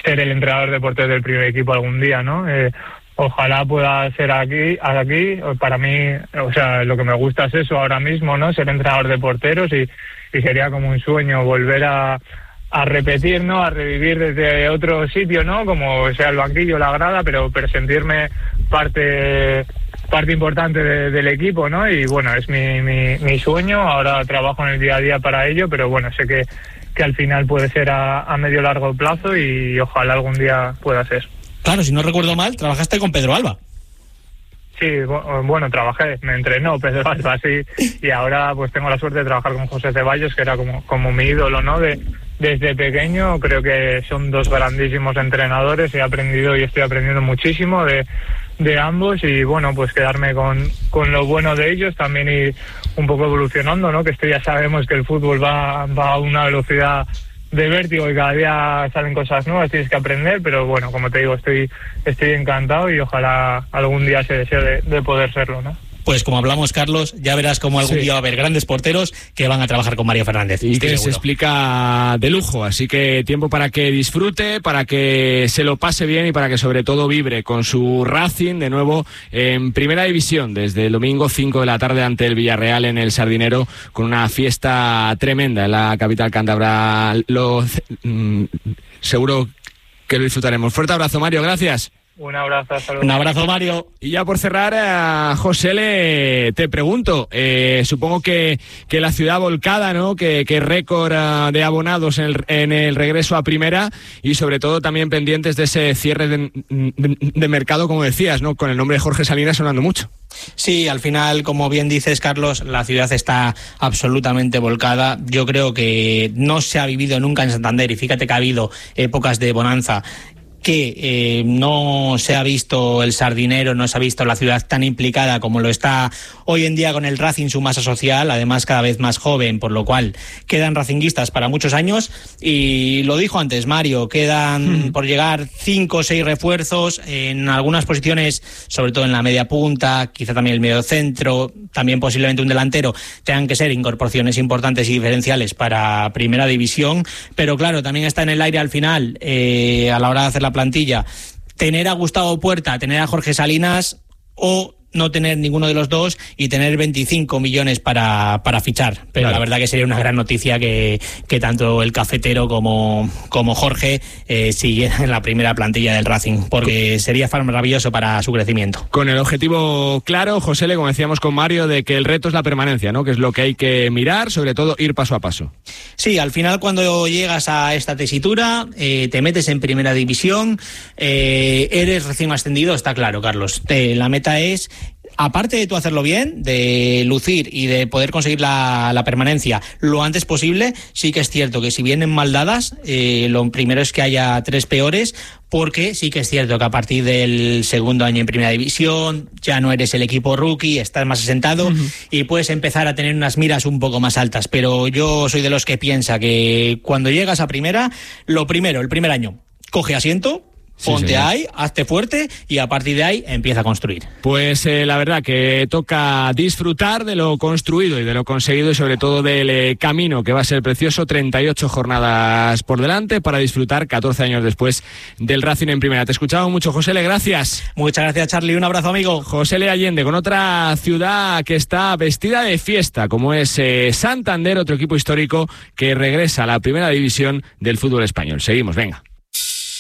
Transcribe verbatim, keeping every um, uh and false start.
ser el entrenador de porteros del primer equipo algún día, ¿no? Eh, ojalá pueda ser aquí, aquí. Para mí, o sea, lo que me gusta es eso ahora mismo, ¿no? Ser entrenador de porteros y, y sería como un sueño volver a, a repetir, ¿no? A revivir desde otro sitio, ¿no? Como sea el banquillo, la grada, pero, pero sentirme parte parte importante de, del equipo, ¿no? Y bueno, es mi, mi, mi sueño. Ahora trabajo en el día a día para ello, pero bueno, sé que, que al final puede ser a, a medio largo plazo y ojalá algún día pueda ser. Claro, si no recuerdo mal, trabajaste con Pedro Alba. Sí, bueno, trabajé, me entrenó Pedro Alba, sí, y ahora pues tengo la suerte de trabajar con José Ceballos, que era como, como mi ídolo, ¿no? De, desde pequeño. Creo que son dos grandísimos entrenadores, he aprendido y estoy aprendiendo muchísimo de, de ambos y bueno, pues quedarme con, con lo bueno de ellos, también ir un poco evolucionando, ¿no? Que esto ya sabemos que el fútbol va, va a una velocidad de vértigo y cada día salen cosas nuevas, tienes que aprender, pero bueno, como te digo, estoy estoy encantado y ojalá algún día se desee de, de poder serlo, ¿no? Pues como hablamos, Carlos, ya verás cómo algún sí. día va a haber grandes porteros que van a trabajar con Mario Fernández. Y que seguro. Se explica de lujo, así que tiempo para que disfrute, para que se lo pase bien y para que sobre todo vibre con su Racing de nuevo en Primera División desde el domingo cinco de la tarde ante el Villarreal en el Sardinero, con una fiesta tremenda en la capital cántabra. Lo, mm, seguro que lo disfrutaremos. Fuerte abrazo, Mario, gracias. Un abrazo, saludos. Un abrazo, Mario. Y ya por cerrar, a José le te pregunto, eh, supongo que, que la ciudad volcada, ¿no? Que, que récord uh, de abonados en el, en el regreso a primera y sobre todo también pendientes de ese cierre de, de, de mercado, como decías, ¿no? Con el nombre de Jorge Salinas sonando mucho. Sí, al final, como bien dices, Carlos, la ciudad está absolutamente volcada. Yo creo que no se ha vivido nunca en Santander y fíjate que ha habido épocas de bonanza que eh, no se ha visto el Sardinero, no se ha visto la ciudad tan implicada como lo está hoy en día con el Racing, su masa social, además cada vez más joven, por lo cual quedan racinguistas para muchos años. Y lo dijo antes Mario, quedan mm. por llegar cinco o seis refuerzos en algunas posiciones, sobre todo en la media punta, quizá también el medio centro, también posiblemente un delantero, tengan que ser incorporaciones importantes y diferenciales para Primera División, pero claro, también está en el aire al final, eh, a la hora de hacer la plantilla, tener a Gustavo Puerta, tener a Jorge Salinas o no tener ninguno de los dos y tener veinticinco millones para, para fichar. Pero claro, la verdad que sería una gran noticia que, que tanto el cafetero como, como Jorge eh, siguieran en la primera plantilla del Racing, porque sería maravilloso para su crecimiento. Con el objetivo claro, José, como decíamos con Mario, de que el reto es la permanencia, ¿no? Que es lo que hay que mirar, sobre todo ir paso a paso. Sí, al final cuando llegas a esta tesitura, eh, te metes en Primera División, eh, eres recién ascendido, está claro, Carlos. Te, la meta es, aparte de tú hacerlo bien, de lucir y de poder conseguir la, la permanencia lo antes posible, sí que es cierto que si vienen mal dadas, eh, lo primero es que haya tres peores, porque sí que es cierto que a partir del segundo año en Primera División ya no eres el equipo rookie, estás más asentado uh-huh. y puedes empezar a tener unas miras un poco más altas. Pero yo soy de los que piensa que cuando llegas a Primera, lo primero, el primer año, coge asiento, ponte sí, ahí, hazte fuerte y a partir de ahí empieza a construir. Pues eh, la verdad que toca disfrutar de lo construido y de lo conseguido y sobre todo del eh, camino que va a ser precioso. treinta y ocho jornadas por delante para disfrutar catorce años después del Racing en Primera. Te escuchaba mucho, José Le, gracias. Muchas gracias, Charlie, un abrazo, amigo. José Le Allende con otra ciudad que está vestida de fiesta, como es eh, Santander, otro equipo histórico que regresa a la Primera División del fútbol español. Seguimos, venga.